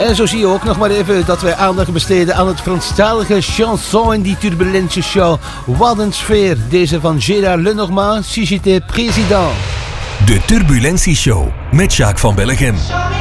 En zo zie je ook nog maar even dat wij aandacht besteden aan het Franstalige chanson in die Turbulence Show. Wat een sfeer, deze van Gérard Lenormand, si j'étais président. De Turbulentie Show met Jacques van Bellegem.